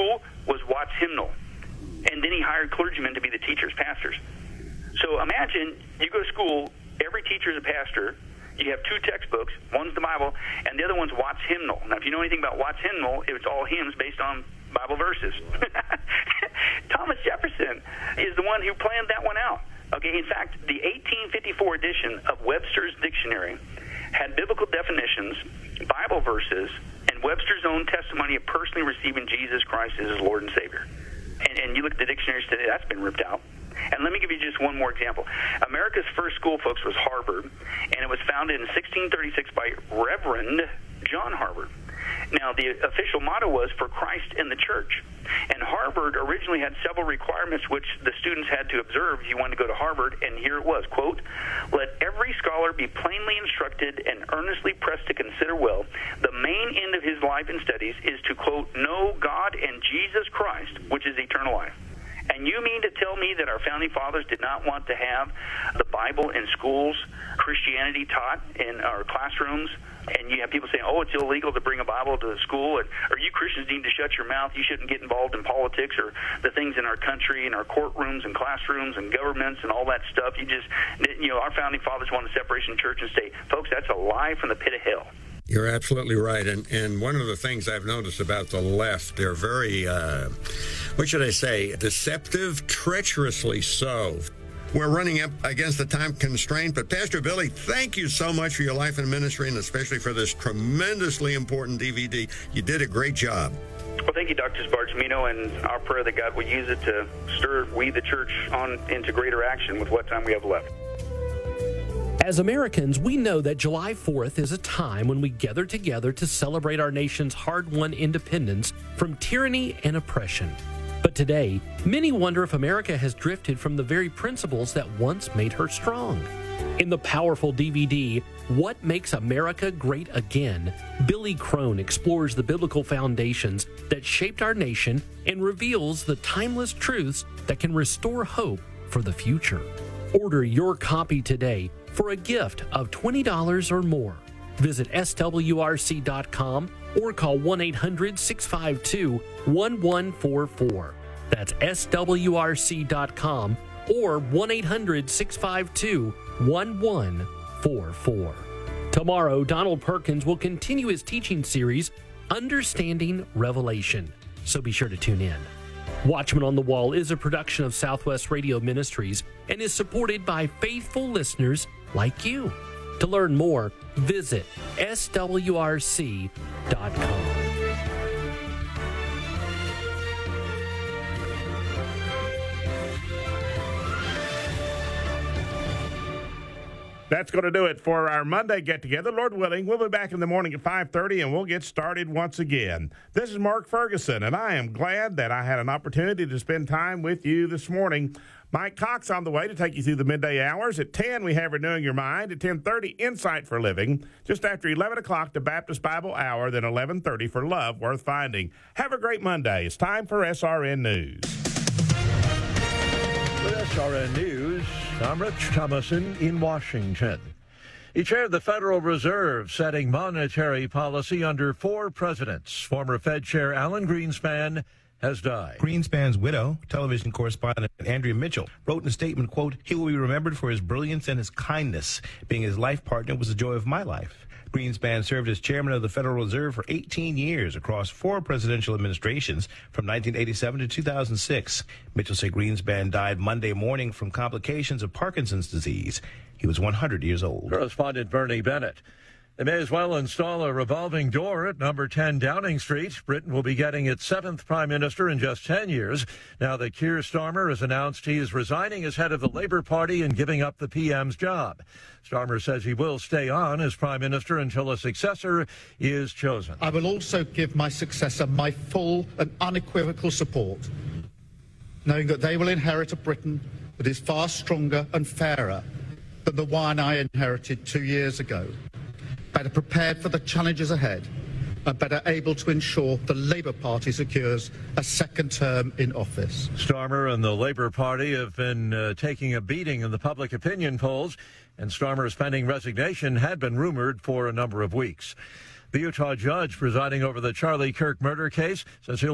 school was Watts Hymnal. And then he hired clergymen to be the teachers, pastors. So imagine you go to school, every teacher is a pastor, you have two textbooks, one's the Bible, and the other one's Watts Hymnal. Now, if you know anything about Watts Hymnal, it's all hymns based on Bible verses. Thomas Jefferson is the one who planned that one out. Okay, in fact, the 1854 edition of Webster's Dictionary had biblical definitions, Bible verses, and Webster's own testimony of personally receiving Jesus Christ as his Lord and Savior. And you look at the dictionaries today, that's been ripped out. And let me give you just one more example. America's first school, folks, was Harvard, and it was founded in 1636 by Reverend John Harvard. Now, the official motto was for Christ and the church. And Harvard originally had several requirements which the students had to observe if you wanted to go to Harvard, and here it was, quote, "Let every scholar be plainly instructed and earnestly pressed to consider well. The main end of his life and studies is to, quote, know God and Jesus Christ, which is eternal life." And you mean to tell me that our founding fathers did not want to have the Bible in schools, Christianity taught in our classrooms, and you have people saying, oh, it's illegal to bring a Bible to school, or you Christians need to shut your mouth, you shouldn't get involved in politics or the things in our country, in our courtrooms and classrooms and governments and all that stuff. Our founding fathers wanted separation of church and state. Folks, that's a lie from the pit of hell. You're absolutely right. And one of the things I've noticed about the left, they're very, what should I say, deceptive, treacherously so. We're running up against the time constraint, but Pastor Billy, thank you so much for your life and ministry, and especially for this tremendously important DVD. You did a great job. Well, thank you, Dr. Spargimino, and our prayer that God will use it to stir we, the church, on into greater action with what time we have left. As Americans, we know that July 4th is a time when we gather together to celebrate our nation's hard-won independence from tyranny and oppression. But today, many wonder if America has drifted from the very principles that once made her strong. In the powerful DVD, What Makes America Great Again, Billy Crone explores the biblical foundations that shaped our nation and reveals the timeless truths that can restore hope for the future. Order your copy today for a gift of $20 or more. Visit swrc.com or call 1-800-652-1144. That's swrc.com or 1-800-652-1144. Tomorrow, Donald Perkins will continue his teaching series, Understanding Revelation. So be sure to tune in. Watchman on the Wall is a production of Southwest Radio Ministries and is supported by faithful listeners like you. To learn more, visit swrc.com. That's going to do it for our Monday get-together. Lord willing, we'll be back in the morning at 5:30, and we'll get started once again. This is Mark Ferguson, and I am glad that I had an opportunity to spend time with you this morning. Mike Cox on the way to take you through the midday hours. At 10, we have Renewing Your Mind. At 10:30, Insight for Living. Just after 11 o'clock, the Baptist Bible Hour. Then 11:30 for Love Worth Finding. Have a great Monday. It's time for SRN News. With SRN News, I'm Rich Thomason in Washington. He chaired the Federal Reserve, setting monetary policy under 4 presidents. Former Fed Chair Alan Greenspan has died. Greenspan's widow, television correspondent Andrea Mitchell, wrote in a statement, quote, "He will be remembered for his brilliance and his kindness. Being his life partner was the joy of my life." Greenspan served as chairman of the Federal Reserve for 18 years across 4 presidential administrations from 1987 to 2006. Mitchell said Greenspan died Monday morning from complications of Parkinson's disease. He was 100 years old. Correspondent Bernie Bennett. They may as well install a revolving door at number 10 Downing Street. Britain will be getting its 7th prime minister in just 10 years. Now that Keir Starmer has announced he is resigning as head of the Labour Party and giving up the PM's job. Starmer says he will stay on as prime minister until a successor is chosen. I will also give my successor my full and unequivocal support, knowing that they will inherit a Britain that is far stronger and fairer than the one I inherited 2 years ago. Better prepared for the challenges ahead, and better able to ensure the Labour Party secures a second term in office. Starmer and the Labour Party have been taking a beating in the public opinion polls, and Starmer's pending resignation had been rumored for a number of weeks. The Utah judge presiding over the Charlie Kirk murder case says he'll